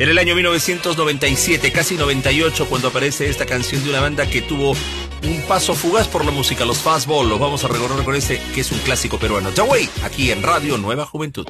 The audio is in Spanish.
Era el año 1997, casi 98, cuando aparece esta canción de una banda que tuvo un paso fugaz por la música, los Fastball. Los vamos a recordar con este, que es un clásico peruano. Yahweh, aquí en Radio Nueva Juventud.